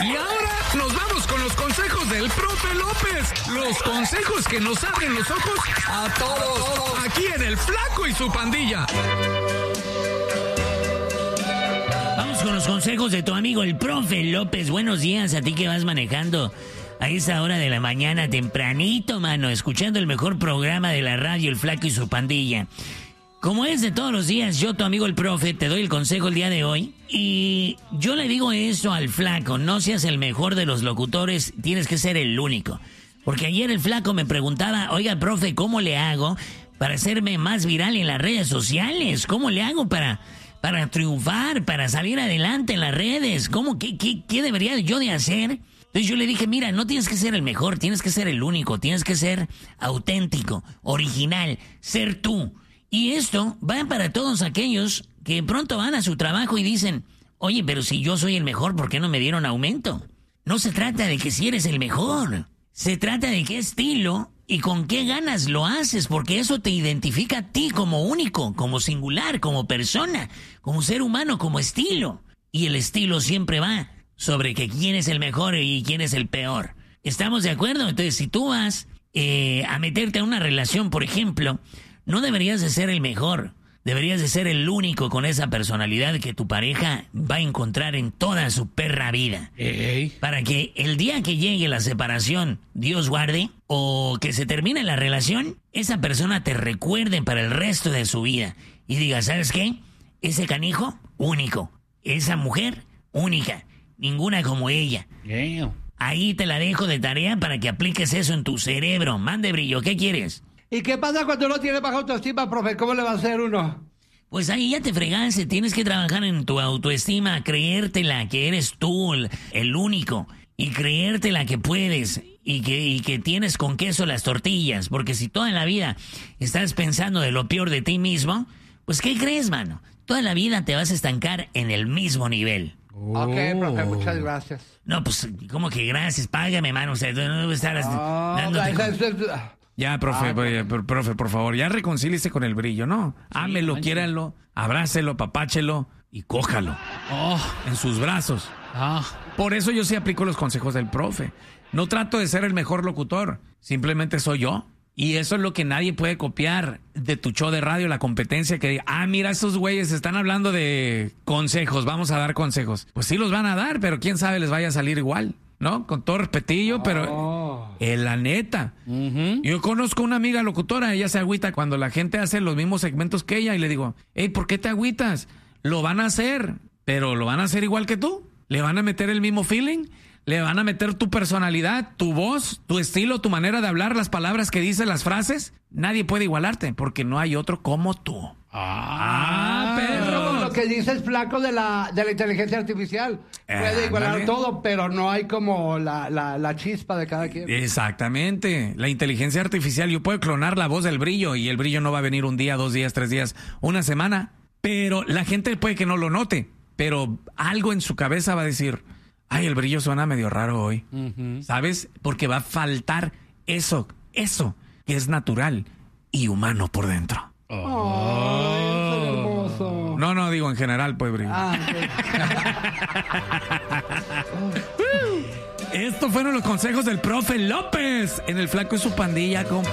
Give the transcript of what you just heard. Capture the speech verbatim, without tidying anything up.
Y ahora nos vamos con los consejos del profe López. Los consejos que nos abren los ojos a todos. Aquí en El Flaco y su Pandilla. Vamos con los consejos de tu amigo el profe López. Buenos días a ti que vas manejando a esa hora de la mañana, tempranito, mano, escuchando el mejor programa de la radio, El Flaco y su Pandilla. Como es de todos los días, yo, tu amigo el profe, te doy el consejo el día de hoy. Y yo le digo eso al Flaco: no seas el mejor de los locutores, tienes que ser el único. Porque ayer el Flaco me preguntaba: oiga, profe, ¿cómo le hago para hacerme más viral en las redes sociales? ¿Cómo le hago para, para triunfar, para salir adelante en las redes? ¿Cómo, qué, qué, qué debería yo de hacer? Entonces yo le dije: mira, no tienes que ser el mejor, tienes que ser el único, tienes que ser auténtico, original, ser tú. Y esto va para todos aquellos que pronto van a su trabajo y dicen: oye, pero si yo soy el mejor, ¿por qué no me dieron aumento? No se trata de que si eres el mejor, se trata de qué estilo y con qué ganas lo haces, porque eso te identifica a ti como único, como singular, como persona, como ser humano, como estilo. Y el estilo siempre va sobre que quién es el mejor y quién es el peor. ¿Estamos de acuerdo? Entonces, si tú vas eh, a meterte a una relación, por ejemplo, no deberías de ser el mejor, deberías de ser el único con esa personalidad que tu pareja va a encontrar en toda su perra vida. Ey. Para que el día que llegue la separación, Dios guarde, o que se termine la relación, esa persona te recuerde para el resto de su vida y diga: ¿sabes qué? Ese canijo, único. Esa mujer, única. Ninguna como ella. Yeah. Ahí te la dejo de tarea para que apliques eso en tu cerebro. Mande, Brillo, ¿qué quieres? ¿Y qué pasa cuando uno tiene baja autoestima, profe? ¿Cómo le va a hacer uno? Pues ahí ya te fregaste, tienes que trabajar en tu autoestima, creértela que eres tú el, el único, y creértela que puedes y que, y que tienes con queso las tortillas, porque si toda la vida estás pensando de lo peor de ti mismo, pues ¿qué crees, mano? Toda la vida te vas a estancar en el mismo nivel. Oh. Ok, profe, muchas gracias. No, pues, ¿cómo que gracias? Págame, mano, o sea, no debo estar Oh, dándote con- es- es- es- Ya, profe, Ah, profe, por- profe, por favor, ya reconcíliese con el Brillo, ¿no? Ámelo, manche. quiéranlo, abrácelo, papáchelo y cójalo Oh, en sus brazos. ah. Por eso yo sí aplico los consejos del profe. No trato de ser el mejor locutor, simplemente soy yo. Y eso es lo que nadie puede copiar de tu show de radio, la competencia que diga: ah, mira, esos güeyes están hablando de consejos, vamos a dar consejos. Pues sí los van a dar, pero quién sabe les vaya a salir igual, ¿no? Con todo respetillo, pero Oh. en la neta. Uh-huh. Yo conozco una amiga locutora, ella se agüita cuando la gente hace los mismos segmentos que ella y le digo: hey, ¿por qué te agüitas? Lo van a hacer, pero lo van a hacer igual que tú. Le van a meter el mismo feeling, le van a meter tu personalidad, tu voz, tu estilo, tu manera de hablar, las palabras que dices, las frases. Nadie puede igualarte porque no hay otro como tú. Ah, Pero lo perro. que dice es Flaco de la, de la inteligencia artificial. Puede Eh, igualar ándale. todo, pero no hay como la, la, la chispa de cada quien. Exactamente. La inteligencia artificial, yo puedo clonar la voz del Brillo y el Brillo no va a venir un día, dos días, tres días, una semana. Pero la gente puede que no lo note, pero algo en su cabeza va a decir: ay, el Brillo suena medio raro hoy. Uh-huh. ¿Sabes? Porque va a faltar eso, eso que es natural y humano por dentro. Ay, es hermoso. No, no, digo en general, pues, Brillo. Ah, ok. Estos fueron los consejos del profe López en El Flaco y su Pandilla, compa.